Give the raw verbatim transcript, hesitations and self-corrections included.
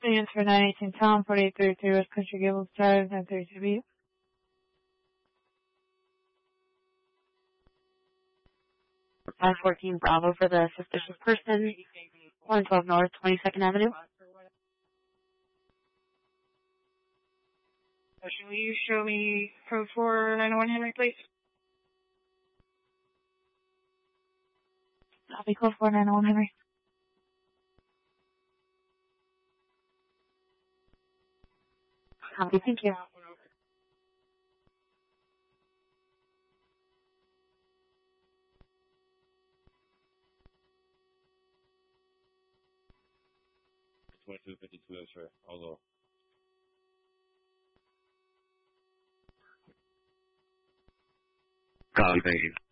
Stands for nine eighteen Tom, forty-eight thirty-three West Country Gables Drive, nine thirty-two B. five fourteen Bravo for the suspicious person, one twelve North twenty-second Avenue. Will you show me code for nine oh one Henry, please? Copy code for nine oh one Henry. Copy, thank you. twenty-two fifty-two, sir. I'll go. Copy, thank you.